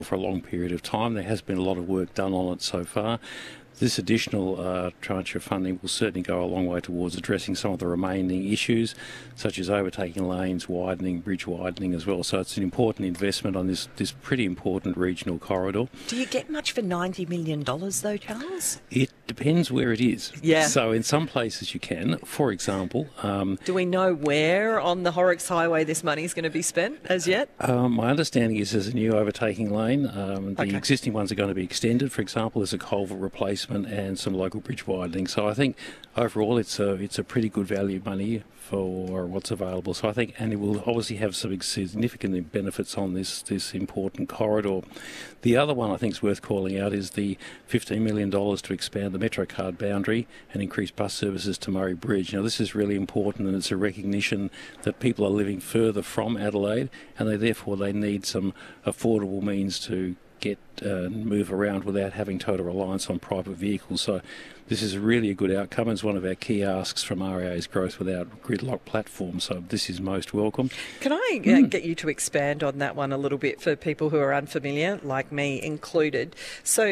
for a long period of time. There has been a lot of work done on it so far. This additional tranche of funding will certainly go a long way towards addressing some of the remaining issues, such as overtaking lanes, widening, bridge widening as well. So it's an important investment on this pretty important regional corridor. Do you get much for $90 million though, Charles? It depends where it is. Yeah. So in some places you can. For example... do we know where on the Horrocks Highway this money is going to be spent as yet? My understanding is there's a new overtaking lane. The existing ones are going to be extended. For example, there's a culvert replacement and some local bridge widening. So I think overall it's a pretty good value money for what's available. So I think, and it will obviously have some significant benefits on this important corridor. The other one I think is worth calling out is the $15 million to expand the MetroCard boundary and increase bus services to Murray Bridge. Now this is really important, and it's a recognition that people are living further from Adelaide, and therefore they need some affordable means to get move around without having total reliance on private vehicles. So this is really a good outcome. It's one of our key asks from REA's Growth Without Gridlock platform, so this is most welcome. Can I get you to expand on that one a little bit for people who are unfamiliar, like me included? So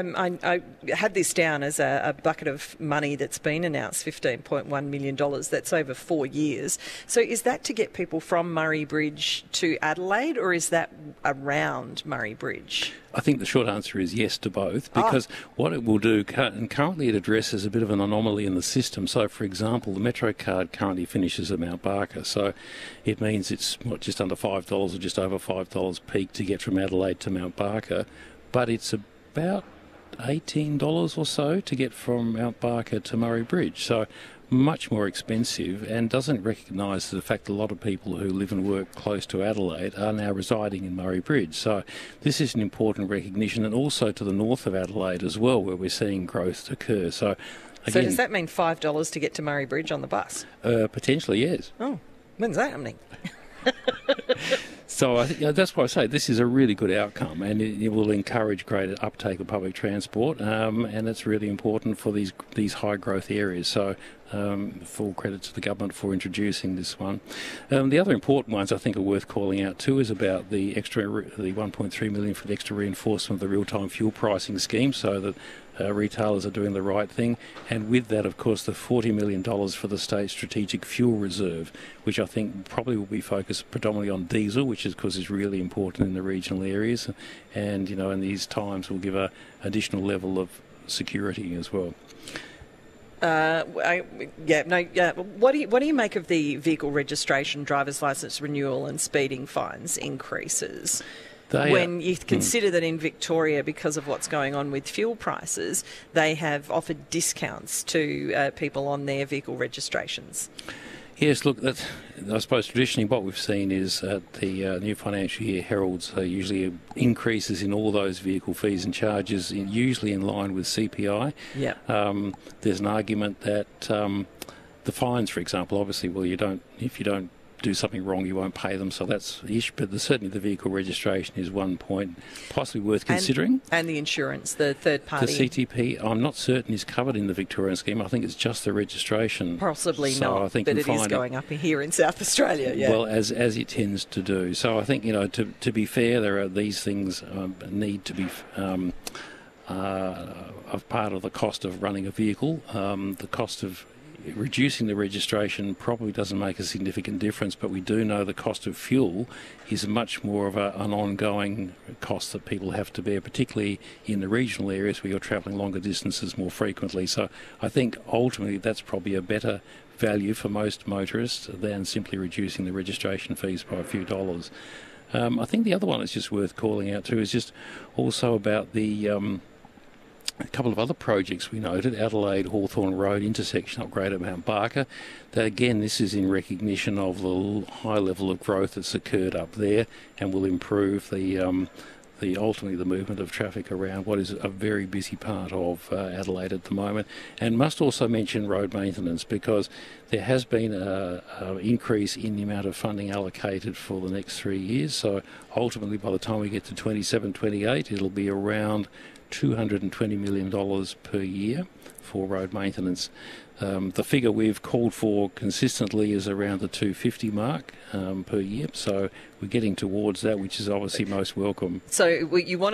I had this down as a bucket of money that's been announced, $15.1 million. That's over 4 years. So is that to get people from Murray Bridge to Adelaide, or is that around Murray Bridge? I think the short answer is yes to both, because what it will do, and currently it addresses a bit of an anomaly in the system. So, for example, the MetroCard currently finishes at Mount Barker, so it means it's just under $5 or just over $5 peak to get from Adelaide to Mount Barker, but it's about $18 or so to get from Mount Barker to Murray Bridge. So much more expensive, and doesn't recognise the fact that a lot of people who live and work close to Adelaide are now residing in Murray Bridge. So this is an important recognition, and also to the north of Adelaide as well, where we're seeing growth occur. So again, does that mean $5 to get to Murray Bridge on the bus? Potentially, yes. Oh, when's that happening? So I think, that's why I say this is a really good outcome, and it will encourage greater uptake of public transport, and it's really important for these high growth areas. So full credit to the government for introducing this one. The other important ones I think are worth calling out too is about the $1.3 million for the extra reinforcement of the real-time fuel pricing scheme, so that retailers are doing the right thing, and with that, of course, the $40 million for the state strategic fuel reserve, which I think probably will be focused predominantly on diesel, which of course is really important in the regional areas, and in these times will give a additional level of security as well. What do you make of the vehicle registration, driver's licence renewal and speeding fines increases? When you consider that in Victoria, because of what's going on with fuel prices, they have offered discounts to people on their vehicle registrations. Yes, look, I suppose traditionally what we've seen is the new financial year heralds usually increases in all those vehicle fees and charges, usually in line with CPI. Yeah. There's an argument that the fines, for example, obviously, if you don't do something wrong, you won't pay them, so that's the issue. But certainly the vehicle registration is one point possibly worth considering. And the insurance, the third party. The CTP, I'm not certain is covered in the Victorian scheme. I think it's just the registration. Possibly so not, I think but it is going up here in South Australia. Yeah. Well, as it tends to do. So I think, to be fair, there are these things need to be of part of the cost of running a vehicle. The cost of reducing the registration probably doesn't make a significant difference, but we do know the cost of fuel is much more of an ongoing cost that people have to bear, particularly in the regional areas where you're travelling longer distances more frequently. So I think ultimately that's probably a better value for most motorists than simply reducing the registration fees by a few dollars. I think the other one that's just worth calling out too is just also about a couple of other projects we noted, Adelaide Hawthorn Road intersection upgrade at Mount Barker. That again, this is in recognition of the high level of growth that's occurred up there, and will improve ultimately the movement of traffic around what is a very busy part of Adelaide at the moment. And must also mention road maintenance, because there has been an increase in the amount of funding allocated for the next 3 years. So ultimately, by the time we get to 27-28, it'll be around $220 million per year for road maintenance. The figure we've called for consistently is around the 250 mark per year, so we're getting towards that, which is obviously most welcome. So you want